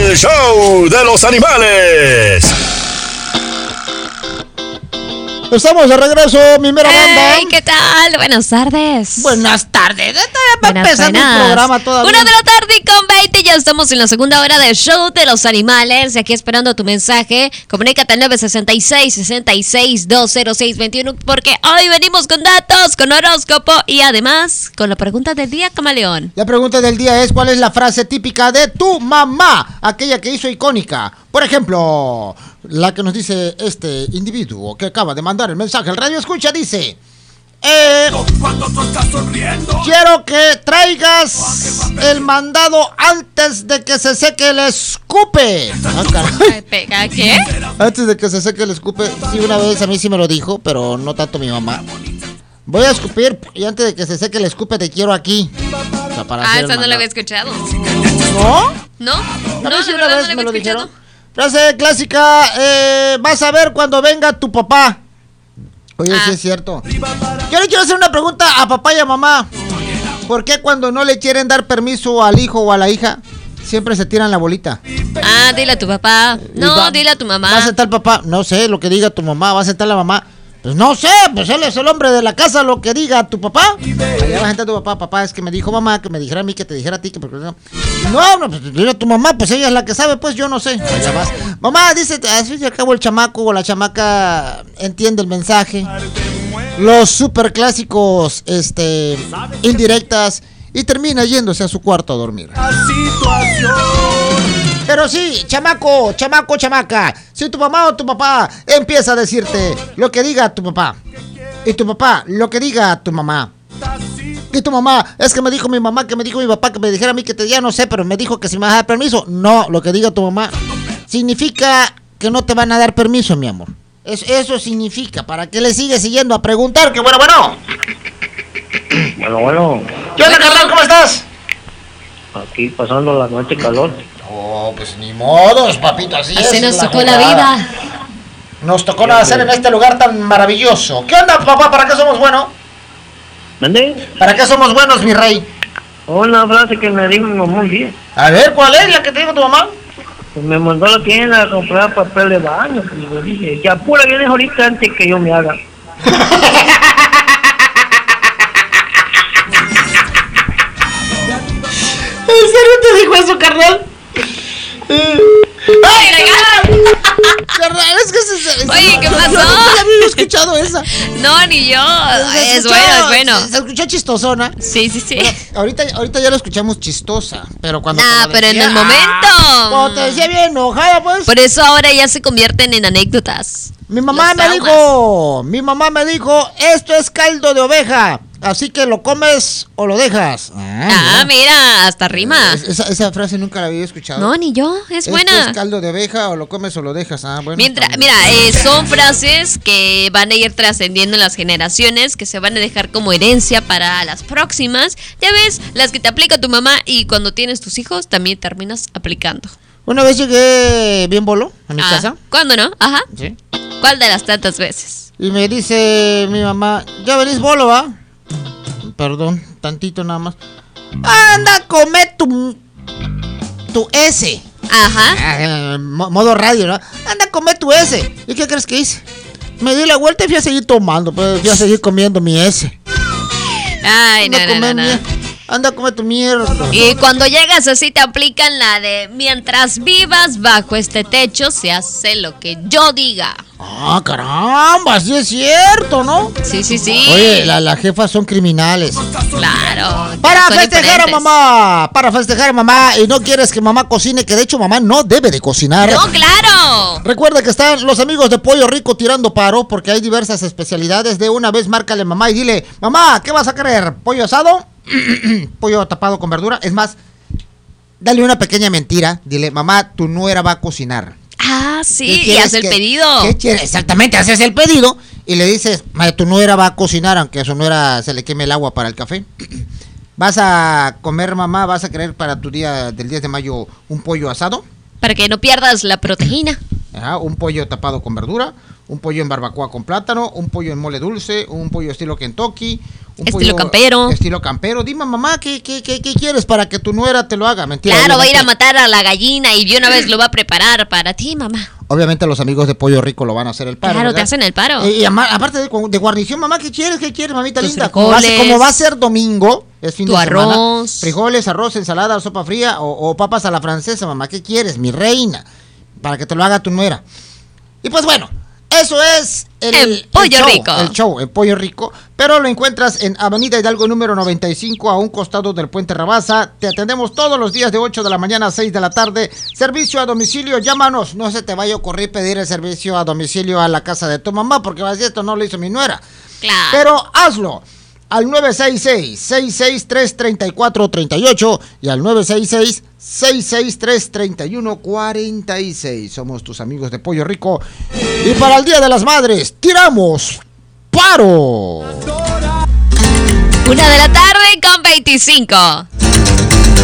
El show de los animales. Estamos de regreso, mi mera banda. Hey, ¿qué tal? Buenas tardes. Buenas tardes. Está empezando el programa todavía. 1 de la tarde con 20. Ya estamos en la segunda hora del show de los animales. Aquí esperando tu mensaje. Comunícate al 966-66-206-21. Porque hoy venimos con datos, con horóscopo y además con la pregunta del día, camaleón. La pregunta del día es: ¿cuál es la frase típica de tu mamá? Aquella que hizo icónica. Por ejemplo, la que nos dice este individuo que acaba de mandar el mensaje al radio escucha dice: quiero que traigas el mandado antes de que se seque el escupe. Ah, caray. ¿Pega qué? Antes de que se seque el escupe. Sí, una vez a mí sí me lo dijo, pero no tanto mi mamá. Voy a escupir y antes de que se seque el escupe te quiero aquí. O sea, para hacer Esa no el la había escuchado. ¿No? ¿No? A mí sí de una verdad vez no la me lo había dijeron. escuchado. Frase clásica, vas a ver cuando venga tu papá. Oye, sí es cierto. Yo le quiero hacer una pregunta a papá y a mamá. ¿Por qué cuando no le quieren dar permiso al hijo o a la hija, siempre se tiran la bolita? Ah, dile a tu papá. No, dile a tu mamá. ¿Va a sentar el papá? No sé, lo que diga tu mamá. ¿Va a sentar la mamá? Pues no sé, pues él es el hombre de la casa, lo que diga tu papá. Allá va a sentar tu papá. Papá, es que me dijo mamá, que me dijera a mí, que te dijera a ti, que... No, pues dile a tu mamá, pues ella es la que sabe, pues yo no sé. Allá vas. Mamá, dice, así se acabó el chamaco o la chamaca, entiende el mensaje. Los super clásicos, indirectas, y termina yéndose a su cuarto a dormir. Pero sí, chamaco, chamaca, si tu mamá o tu papá empieza a decirte lo que diga tu papá, y tu papá lo que diga tu mamá, y tu mamá, es que me dijo mi mamá, que me dijo mi papá, que me dijera a mí, que ya no sé, pero me dijo que si me va a dar permiso. No, lo que diga tu mamá significa que no te van a dar permiso, mi amor. Eso significa, ¿para qué le sigues siguiendo a preguntar? Que bueno. Bueno. ¿Qué onda, carnal? ¿Cómo estás? Aquí pasando la noche calor. Oh, pues ni modos, papito, así nos tocó la vida. Nos tocó nacer en este lugar tan maravilloso. ¿Qué onda, papá? ¿Para qué somos buenos? ¿Mande? ¿Para qué somos buenos, mi rey? Una frase que me dijo mi mamá un día. A ver, ¿cuál es la que te dijo tu mamá? Pues me mandó a la tienda a comprar papel de baño. Y le dije, ya apura, vienes ahorita antes que yo me haga. ¿En serio te dijo eso, carnal? ¡Ay, carnal! Es que Oye, ¿qué pasó? Yo nunca había escuchado esa. No, ni yo. Es bueno. Se escuchó chistosona. Sí. Bueno, ahorita ya lo escuchamos chistosa, pero cuando Pero en el momento. Cuando te decía bien enojada, pues. Por eso ahora ya se convierten en anécdotas. Mi mamá me dijo, esto es caldo de oveja, así que lo comes o lo dejas. Mira, hasta rima. Esa frase nunca la había escuchado. No, ni yo, es buena. Esto es caldo de oveja, o lo comes o lo dejas. Bueno. Mira, son frases que van a ir trascendiendo en las generaciones, que se van a dejar como herencia para las próximas. Ya ves, las que te aplica tu mamá y cuando tienes tus hijos también terminas aplicando. Una vez llegué bien bolo a mi casa. ¿Cuándo no? Ajá. Sí. ¿Cuál de las tantas veces? Y me dice mi mamá, ¿ya venís bolo, va? Perdón, tantito nada más. Anda, come tu S. Ajá. Modo radio, ¿no? Anda, come tu S. ¿Y qué crees que hice? Me di la vuelta y fui a seguir tomando, pues fui a seguir comiendo mi S. Ay, no. Anda, come tu mierda. Y cuando llegas así te aplican la de mientras vivas bajo este techo se hace lo que yo diga. Ah, caramba, sí es cierto, ¿no? Sí. Oye, las jefas son criminales. Claro. Para festejar a mamá, y no quieres que mamá cocine, que de hecho mamá no debe de cocinar. No, claro. Recuerda que están los amigos de Pollo Rico tirando paro, porque hay diversas especialidades. De una vez márcale a mamá y dile, mamá, ¿qué vas a querer? ¿Pollo asado? ¿Pollo tapado con verdura? Es más, dale una pequeña mentira. Dile, mamá, tu nuera va a cocinar. Ah, sí, y haz el pedido. ¿Qué quieres? Exactamente, haces el pedido y le dices, tu nuera va a cocinar, aunque a su nuera se le queme el agua para el café. Vas a comer, mamá, vas a querer para tu día del 10 de mayo un pollo asado. Para que no pierdas la proteína. Ajá, un pollo tapado con verdura, un pollo en barbacoa con plátano, un pollo en mole dulce, un pollo estilo Kentucky, Estilo campero. Estilo campero. Dime, mamá, ¿qué quieres para que tu nuera te lo haga? Mentira. Claro, va a ir a obviamente. matar a la gallina y de una vez lo va a preparar para ti, mamá. Obviamente los amigos de Pollo Rico lo van a hacer el paro. Claro, ¿verdad? te hacen el paro. Y aparte de guarnición, mamá, ¿qué quieres, mamita Tus linda? frijoles. Como va a ser domingo, es fin Tu de semana. arroz. Frijoles, arroz, ensalada, sopa fría o papas a la francesa, mamá. ¿Qué quieres, mi reina? Para que te lo haga tu nuera. Y pues bueno, eso es En Pollo show, Rico. El show, en Pollo Rico. Pero lo encuentras en Avenida Hidalgo número 95, a un costado del Puente Rabasa. Te atendemos todos los días de 8 de la mañana a 6 de la tarde. Servicio a domicilio, llámanos. No se te vaya a ocurrir pedir el servicio a domicilio a la casa de tu mamá, porque vas a decir, esto no lo hizo mi nuera. Claro. Pero hazlo al 966-663-3438 y al 966-663-3146. Somos tus amigos de Pollo Rico. Y para el Día de las Madres, tiramos paro. 1 de la tarde con 25.